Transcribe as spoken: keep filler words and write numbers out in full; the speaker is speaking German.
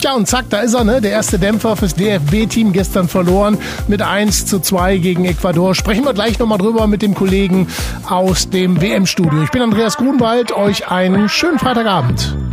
Tja, und zack, da ist er, ne? Der erste Dämpfer fürs D F B-Team, gestern verloren mit eins zu zwei gegen Ecuador. Sprechen wir gleich nochmal drüber mit dem Kollegen aus dem W M-Studio. Ich bin Andreas Grunwald, euch einen schönen Freitagabend.